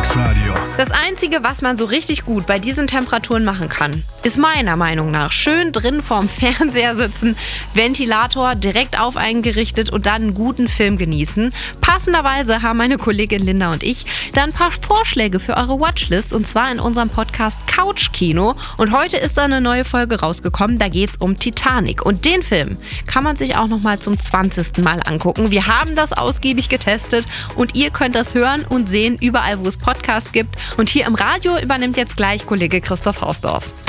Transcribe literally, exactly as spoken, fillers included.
Mixradio. Das Einzige, was man so richtig gut bei diesen Temperaturen machen kann, ist meiner Meinung nach schön drin vorm Fernseher sitzen, Ventilator direkt auf einen gerichtet und dann einen guten Film genießen. Passenderweise haben meine Kollegin Linda und ich dann ein paar Vorschläge für eure Watchlist, und zwar in unserem Podcast Couchkino. Und heute ist da eine neue Folge rausgekommen, da geht's um Titanic. Und den Film kann man sich auch nochmal zum zwanzigsten Mal angucken. Wir haben das ausgiebig getestet und ihr könnt das hören und sehen überall, wo es Podcasts gibt. Und hier im Radio übernimmt jetzt gleich Kollege Christoph Hausdorf.